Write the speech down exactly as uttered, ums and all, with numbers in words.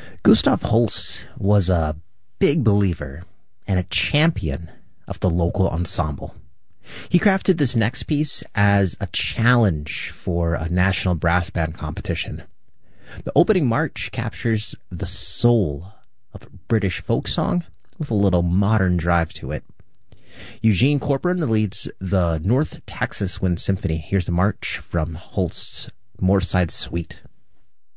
Gustav Holst was a big believer and a champion of the local ensemble. He crafted this next piece as a challenge for a national brass band competition. The opening march captures the soul of British folk song with a little modern drive to it. Eugene Corcoran leads the North Texas Wind Symphony. Here's the march from Holst's Moorside Suite.